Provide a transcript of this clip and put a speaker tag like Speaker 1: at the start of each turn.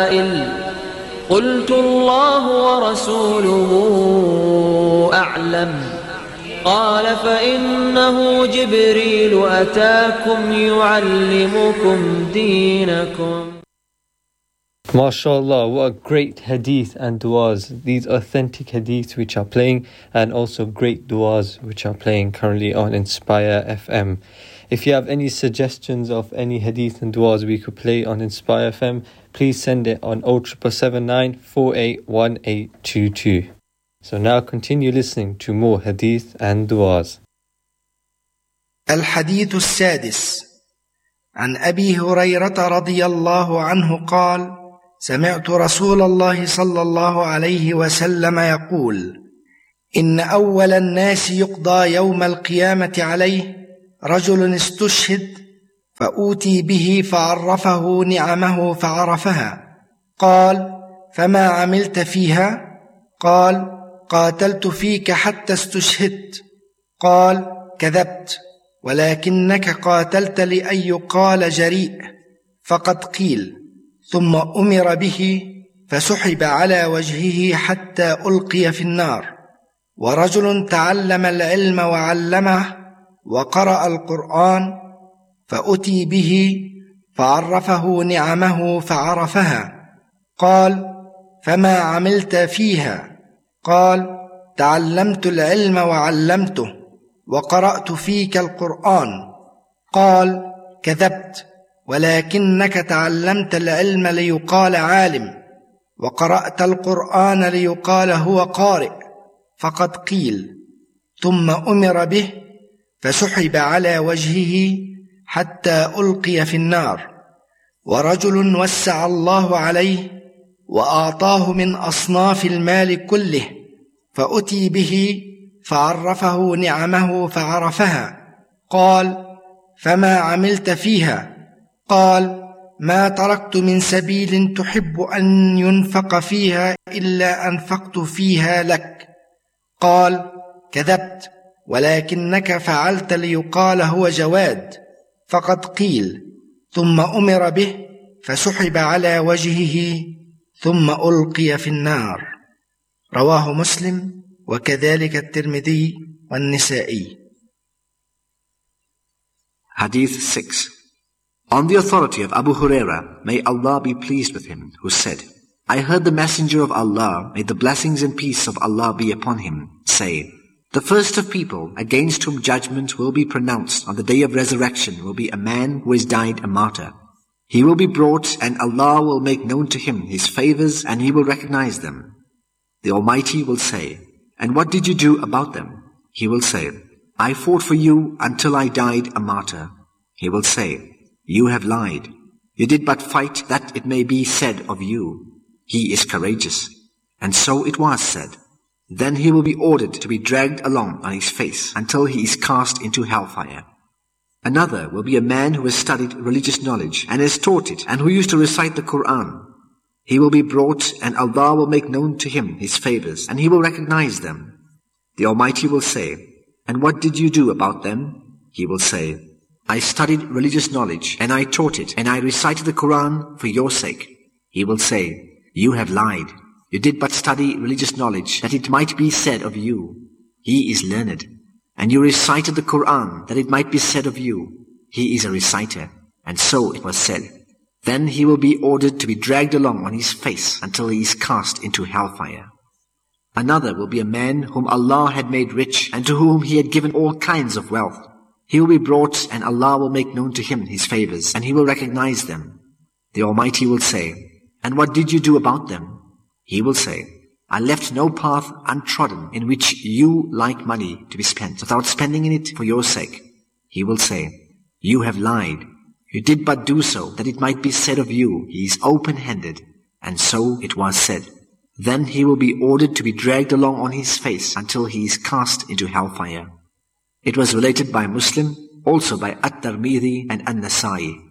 Speaker 1: قلت الله ورسوله أعلم قال فإنه جبريل أتاكم يعلمكم دينكم.
Speaker 2: MashaAllah, what a great hadith and du'as. These authentic hadiths which are playing, and also great du'as which are playing currently on Inspire FM. If you have any suggestions of any hadith and du'as we could play on Inspire FM, please send it on 07779 481822. So now continue listening to more hadith and du'as.
Speaker 3: الحديث السادس عن أبي هريرة رضي الله عنه قال: سمعت رسول الله صلى الله عليه وسلم يقول: إن أول الناس يقضى يوم القيامة عليه رجل استشهد فأوتي به فعرفه نعمه فعرفها. قال: فما عملت فيها؟ قال: قاتلت فيك حتى استشهدت. قال: كذبت، ولكنك قاتلت لأن يقال جريء. فقد قيل. ثم أمر به فسحب على وجهه حتى ألقي في النار. ورجل تعلم العلم وعلمه وقرأ القرآن فأتي به فعرفه نعمه فعرفها. قال: فما عملت فيها؟ قال: تعلمت العلم وعلمته وقرأت فيك القرآن. قال: كذبت، ولكنك تعلمت العلم ليقال عالم، وقرأت القرآن ليقال هو قارئ. فقد قيل. ثم أمر به فسحب على وجهه حتى ألقي في النار. ورجل وسع الله عليه وأعطاه من أصناف المال كله فأتي به فعرفه نعمه فعرفها. قال: فما عملت فيها؟ قال: ما تركت من سبيل تحب أن ينفق فيها إلا أنفقت فيها لك. قال: كذبت، ولكنك فعلت ليقال هو جواد. فقد قيل. ثم أمر به فسحب على وجهه ثم ألقي في النار. رواه مسلم وكذلك الترمذي والنسائي.
Speaker 4: Hadith 6. On the authority of Abu Huraira, may Allah be pleased with him, who said, I heard the Messenger of Allah, may the blessings and peace of Allah be upon him, say, the first of people against whom judgment will be pronounced on the day of resurrection will be a man who has died a martyr. He will be brought and Allah will make known to him his favors and he will recognize them. The Almighty will say, and what did you do about them? He will say, I fought for you until I died a martyr. He will say, you have lied. You did but fight that it may be said of you, he is courageous. And so it was said. Then he will be ordered to be dragged along on his face until he is cast into hellfire. Another will be a man who has studied religious knowledge and has taught it and who used to recite the Quran. He will be brought and Allah will make known to him his favors and he will recognize them. The Almighty will say, and what did you do about them? He will say, I studied religious knowledge and I taught it and I recited the Quran for your sake. He will say, you have lied. You did but study religious knowledge that it might be said of you, he is learned. And you recited the Quran that it might be said of you, he is a reciter. And so it was said. Then he will be ordered to be dragged along on his face until he is cast into hellfire. Another will be a man whom Allah had made rich and to whom he had given all kinds of wealth. He will be brought and Allah will make known to him his favors and he will recognize them. The Almighty will say, and what did you do about them? He will say, I left no path untrodden in which you like money to be spent without spending in it for your sake. He will say, you have lied. You did but do so that it might be said of you, he is open-handed. And so it was said. Then he will be ordered to be dragged along on his face until he is cast into hellfire. It was related by Muslim, also by At-Tirmidhi and An-Nasai.